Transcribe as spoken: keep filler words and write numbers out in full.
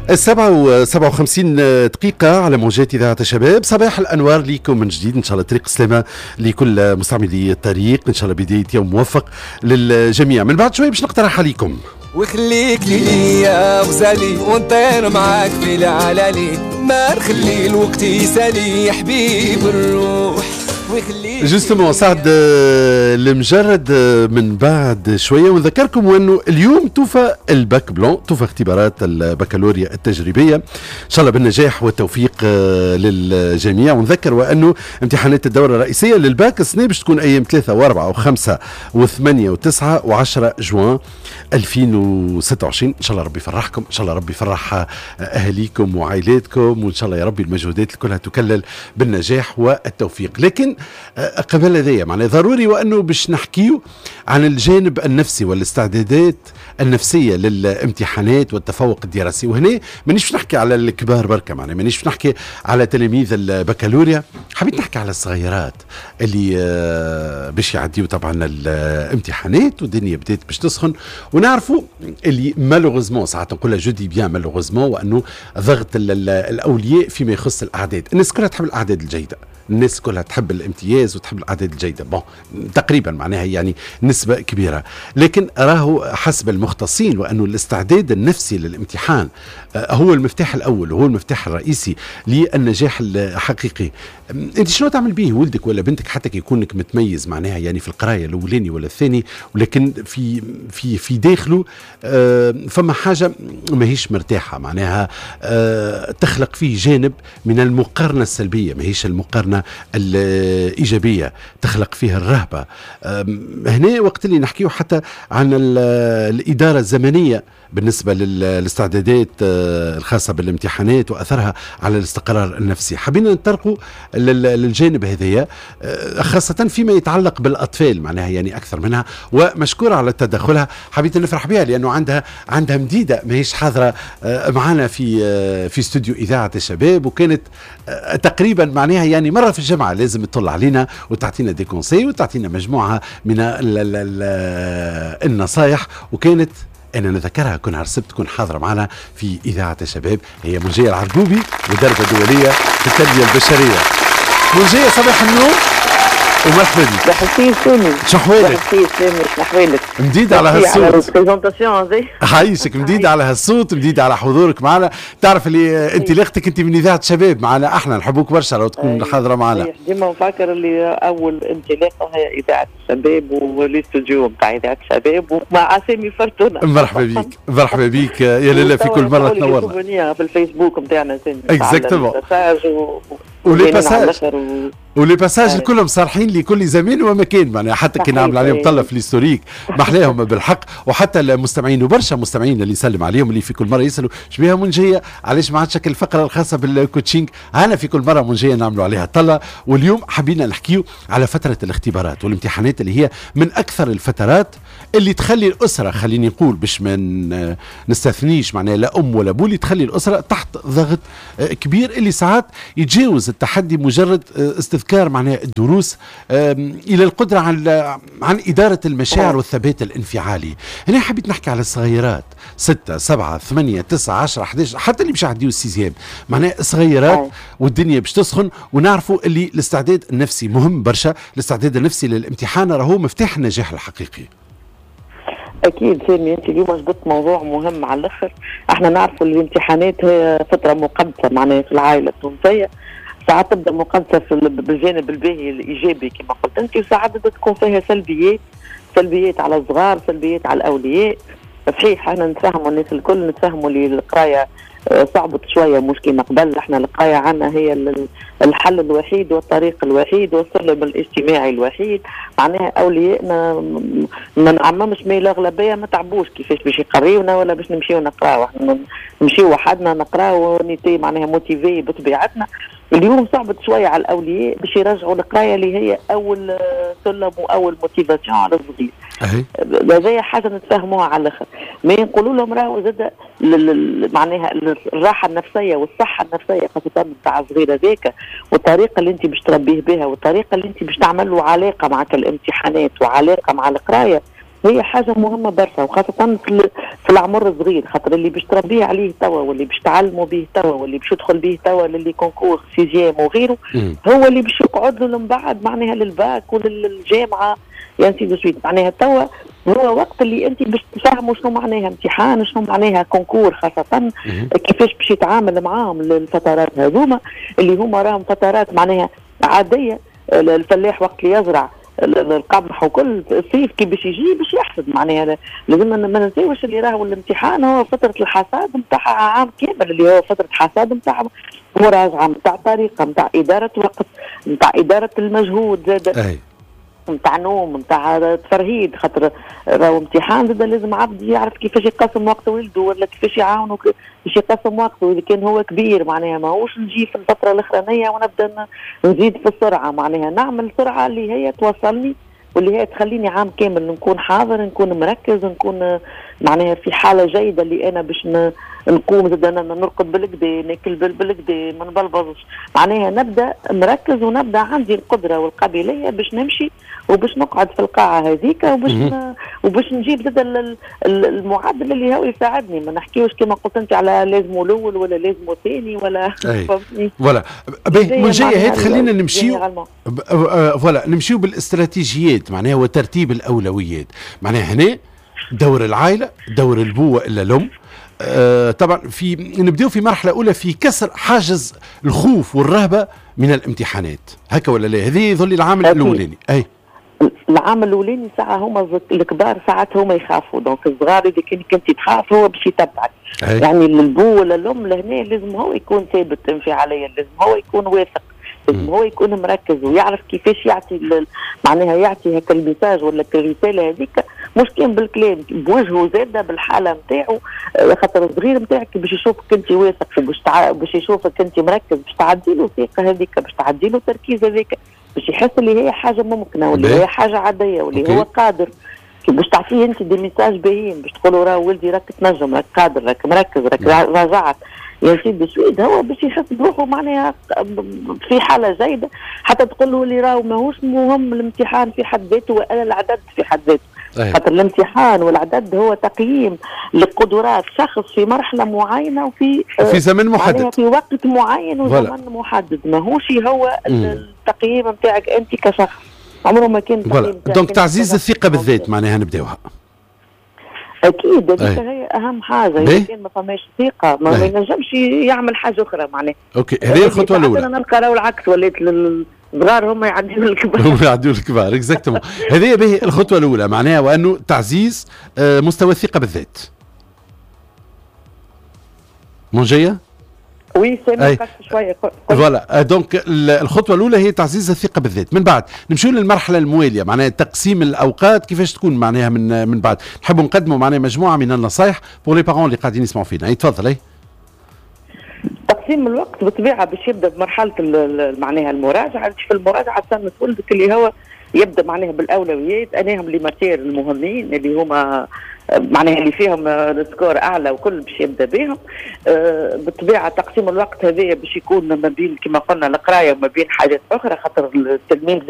السبعة وسبعة وخمسين دقيقة على موجات إذاعة الشباب. صباح الأنوار ليكم من جديد، إن شاء الله طريق سلامة لكل مستعملي الطريق، إن شاء الله بداية يوم موفق للجميع. من بعد شوي باش نقترح عليكم وخليك لي يا غزالي ونطير معاك في العلالي، ما نخلي الوقت يسالي يا حبيب الروح. جوستمون سعد المجرد من بعد شويه، ونذكركم انه اليوم توفى الباك بلون، توفى اختبارات البكالوريا التجريبيه، ان شاء الله بالنجاح والتوفيق للجميع. ونذكر وانه امتحانات الدوره الرئيسيه للباك السنه باش تكون ايام ثلاثة وأربعة وخمسة وثمانية وتسعة وعشرة جوان ألفين وستة وعشرين. ان شاء الله ربي يفرحكم، ان شاء الله ربي يفرح اهاليكم وعائلاتكم، وان شاء الله يا ربي المجهودات كلها تكلل بالنجاح والتوفيق. لكن قبل هذايا معناه ضروري وانه باش نحكيو عن الجانب النفسي والاستعدادات النفسيه للامتحانات والتفوق الدراسي. وهنا مانيش نحكي على الكبار بركه، معناه مانيش نحكي على تلاميذ البكالوريا، حبيت نحكي على الصغيرات اللي باش يعديوا طبعا الامتحانات والدنيا بدات باش تسخن. ونعرفوا اللي مالوغوزمون ساعات نقولها جودي بيان مالوغوزمون، وانه ضغط الاولياء فيما يخص الاعداد. الناس كلها تحب الاعداد الجيده، الناس كلها تحب الامتياز وتحب الاعداد الجيده، بون تقريبا معناها يعني نسبه كبيره. لكن راهو حسب المختصين وانه الاستعداد النفسي للامتحان هو المفتاح الاول وهو المفتاح الرئيسي للنجاح الحقيقي. انت شنو تعمل به ولدك ولا بنتك حتى يكونك متميز معناها يعني في القرايه الاولاني ولا الثاني، ولكن في في في داخله فما حاجه ماهيش مرتاحه، معناها تخلق فيه جانب من المقارنه السلبيه، ماهيش المقارنه الإيجابية، تخلق فيها الرهبة. هنا وقت اللي نحكيه حتى عن الإدارة الزمنية بالنسبة للاستعدادات الخاصة بالامتحانات وأثرها على الاستقرار النفسي. حبينا نطرقوا للجانب هذايا خاصة فيما يتعلق بالأطفال معناها يعني أكثر منها، ومشكورة على تدخلها. حبيت نفرح بها لأنه عندها عندها مديدة ماهيش حاضرة معنا في في استوديو إذاعة الشباب، وكانت تقريبا معناها يعني مرة في الجمعة لازم تطلع علينا وتعطينا دي كونسي وتعطينا مجموعة من النصائح. وكانت أنا نذكرها كنا عرسبت تكون حاضرة معنا في إذاعة الشباب، هي منجية العرقوبي، مدربة دولية في التنمية البشرية. منجية صباح النور ومرحبا بك. بحسين سامي. شو حوالك؟ بحسين سامي، شو احوالك؟ مديد على هالصوت. على البريزونطاسيون هذي. عايشك، مديد على هالصوت، مديد على حضورك معنا. تعرف اللي انطلاقتك انت من إذاعة الشباب معنا، احنا نحبوك برشا لو تكون حاضرة معنا. ديما نفكر اللي أول انطلاقة هي إذاعة الشباب والاستوديو نتاع إذاعة الشباب ومع سامي فرتونة. مرحبا بك، مرحبا بك يا لاله، في كل مرة تنورنا. في الفيسبوك نتاعنا سامي. اكزاكتومون. ولي باساج ولي باساج الكلهم صارحين لكل زمان ومكان معناها، حتى كي نعمل عليهم طلة في الهستوريك محلاهم بالحق. وحتى المستمعين وبرشا مستمعين اللي يسلم عليهم اللي في كل مره يسالوا شبيها منجيه علاش ما عادش الفقره الخاصه بالكوتشينج، انا في كل مره منجيه نعملوا عليها طلة. واليوم حبينا نحكيو على فتره الاختبارات والامتحانات اللي هي من اكثر الفترات اللي تخلي الاسره، خليني نقول باش ما نستثنيش معناها لا ام ولا ابو، اللي تخلي الاسره تحت ضغط كبير اللي ساعات يتجاوز التحدي مجرد استذكار معناها الدروس الى القدره على عن اداره المشاعر والثبات الانفعالي. هنا حبيت نحكي على الصغيرات ستة سبعة ثمانية تسعة عشرة أحد عشر، حتى اللي باش يعديوا السيزيام معناها صغيرات والدنيا باش تسخن. ونعرفوا اللي الاستعداد النفسي مهم برشا، الاستعداد النفسي للامتحان راهو مفتاح النجاح الحقيقي. اكيد سامي، انت اليوم جبت موضوع مهم على الاخر. احنا نعرفوا الامتحانات هي فتره مقدسه معناها في العائله التونسيه، ساعات تبدا مقدسه بالجانب الباهي الايجابي كما قلت انت، وساعات تكون فيها سلبيات، سلبيات على الصغار، سلبيات على الاولياء. صحيح احنا نتفاهموا الناس الكل، نتفاهموا اللي القرايه صعبت شويه مش كيما قبل. احنا القرايه عنا هي الحل الوحيد والطريق الوحيد والسلم الاجتماعي الوحيد. معناها اوليائنا ما نعممش ما الاغلبيه ما تعبوش كيفاش باش يقريونا ولا باش نمشيو نقراو، احنا نمشيو وحدنا نقراو ونيتي معناها موتيفي بطبيعتنا. اليوم صعبت شويه على الاولياء باش يرجعوا القرايه اللي هي اول سلم واول موتيفاسيون على الصغير. هذه حاجه نتفاهموها على الاخر. ما نقولوا لهم راهو زاد معناها الراحه النفسيه والصحه النفسيه خاصه نتاع الصغير هذاك، والطريقه اللي انت باش تربيه بها والطريقه اللي انت باش تعمل له علاقه معك الامتحانات وعلاقه مع القرايه هي حاجه مهمه برشا، وخاصه في في العمر الصغير، خاطر اللي باش تربيه عليه توا واللي باش تعلموا به توا واللي باش يدخل به توا للي كونكور سيزيام وغيره هو اللي باش يقعد له من بعد معناها للباك وللجامعه يعني سي دو سويت. معناها توا هو وقت اللي انت باش تفهموا شنو معناها امتحان، شنو معناها كونكور، خاصه كيفاش باش يتعامل معاهم الفترات هذوما اللي هما راهم فترات معناها عاديه. الفلاح وقت اللي يزرع القمح وكل الصيف كي باش يجي باش يحصد، معناها لازم ما ننساوش اللي راهو الامتحان هو فتره الحصاد نتاعها عام كامل، اللي هو فتره حصاد نتاع مراجعه نتاع طريقه نتاع اداره وقت نتاع اداره المجهود زاد نتاع نوم نتاع تفرهيد، خاطر راهو امتحان زاد لازم عبد يعرف كيفاش يقسم وقته ولده ولا كيفاش يعاونوا باش يقسم وقته. اذا كان هو كبير معناها ماهوش نجي في الفتره الاخرانيه ونبدا نزيد في السرعه، معناها نعمل سرعه اللي هي توصلني واللي هي تخليني عام كامل نكون حاضر، نكون مركز، نكون معناها في حاله جيده اللي انا باش نقوم زاد انا نرقد بالكدا ناكل بالكدا ما نبلبظش، معناها نبدا مركز ونبدا عندي القدره والقابليه باش نمشي وباش نقعد في القاعه هذيك وباش ن... وباش نجيب زاد المعدل اللي هو يساعدني. ما نحكيوش كما قلت انت على لازم الاول ولا لازم الثاني ولا فوالا. من جايه هيك خلينا نمشيو فوالا نمشيو بالاستراتيجيات معناها وترتيب الاولويات. معناها هنا دور العائله، دور البوه الا الام. آه طبعا في نبداو في مرحله اولى في كسر حاجز الخوف والرهبه من الامتحانات، هكا ولا لا؟ هذه يظل العامل الاولاني. اي العامل الاولاني ساعه هما الكبار ساعات هما يخافوا، دونك الصغار اذا كان كنت تخاف هو باش يتبعك. يعني البو ولا الام لهنا لازم هو يكون ثابت انفعاليا، لازم هو يكون واثق، لازم هو يكون مركز ويعرف كيفاش يعطي معناها يعطي هكا الميساج ولا الرساله هذيك، مش كان بالكلام بوجهه زاده بالحاله نتاعو، خاطر الصغير نتاعك باش يشوفك انت واثق وباش تع... باش يشوفك انت مركز باش تعدي له الثقه هذيك، باش تعدي له التركيز هذاك، باش يحس اللي هي حاجه ممكنه واللي هي حاجه عاديه واللي هو قادر، باش تعطيه انت دي ميساج باهيين باش تقولوا راه ولدي راك تنجم، راك قادر، راك مركز، راك راجعت يا سيدي سويد. هو باش يحس بروحه معناها في حاله جيده، حتى تقول له اللي راهو ماهوش مهم الامتحان في حد ذاته ولا العدد في حد ذاته، خاطر الامتحان والعدد هو تقييم لقدرات شخص في مرحله معينه وفي في زمن محدد، في وقت معين وزمن فلا. محدد، ماهوش هو التقييم نتاعك انت كشخص، عمره ما كان تقييم. دونك تعزيز الثقه بالذات معناها نبداوها. اكيد هذيك هي اهم حاجه، اذا كان ما فماش ثقه ما ينجمش يعمل حاجه اخرى معناها. اوكي هذه الخطوه الاولى. انا نلقى راهو العكس، وليت الصغار هم يعديوا الكبار هم يعديوا الكبار اكزاكتومون. هذه به الخطوه الاولى معناها وانه تعزيز مستوى الثقه بالذات. منجيه؟ وي سامي شويه فوالا. دونك الخطوه الاولى هي تعزيز الثقه بالذات. من بعد نمشيو للمرحله المواليه معناها تقسيم الاوقات كيفاش تكون معناها من من بعد. نحبوا نقدموا معناها مجموعه من النصائح بور لي بارون اللي قاعدين يسمعوا فينا. اي تفضل. اي تقسيم الوقت بطبيعه باش يبدا بمرحله معناها المراجعه. في المراجعه تسمى ولدك اللي هو يبدا معناها بالاولويات، انهم لي ماتير المهمين اللي هما معناها اللي فيهم سكور اعلى وكل باش يبدا بهم. أه بالطبيعه تقسيم الوقت هذايا باش يكون ما بين كما قلنا القرايه وما بين حاجات اخرى، خاطر التلميذ